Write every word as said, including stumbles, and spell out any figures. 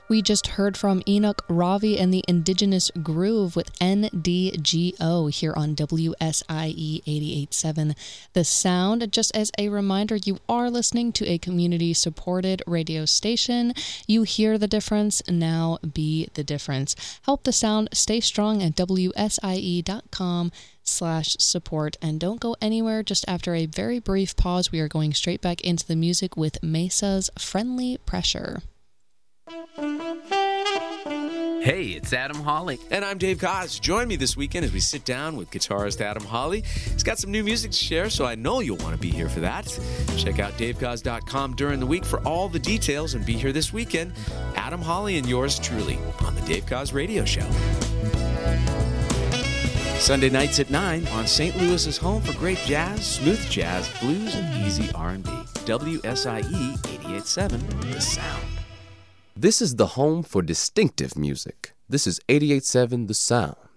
We just heard from Enoch Ravi and the Indigenous Groove with N D G O here on W S I E eighty-eight point seven The Sound. Just as a reminder, you are listening to a community-supported radio station. You hear the difference, now be the difference. Help the sound stay strong at W S I E dot com slash support. And don't go anywhere. Just after a very brief pause, we are going straight back into the music with Mesa's Friendly Pressure. Hey, it's Adam Hawley. And I'm Dave Koz. Join me this weekend as we sit down with guitarist Adam Hawley. He's got some new music to share, so I know you'll want to be here for that. Check out dave koz dot com during the week for all the details and be here this weekend. Adam Hawley and yours truly on the Dave Koz Radio Show. Sunday nights at nine on Saint Louis's home for great jazz, smooth jazz, blues, and easy R and B. W S I E eighty-eight point seven The Sound. This is the home for distinctive music. This is eighty-eight point seven The Sound.